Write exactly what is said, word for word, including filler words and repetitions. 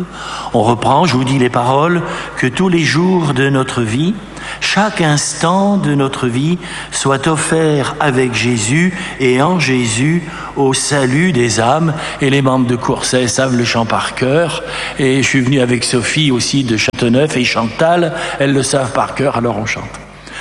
On reprend, je vous dis les paroles, que tous les jours de notre vie, chaque instant de notre vie soit offert avec Jésus et en Jésus au salut des âmes. Et les membres de Courcelles savent le chant par cœur. Et je suis venu avec Sophie aussi de Châteauneuf et Chantal, elles le savent par cœur, alors on chante.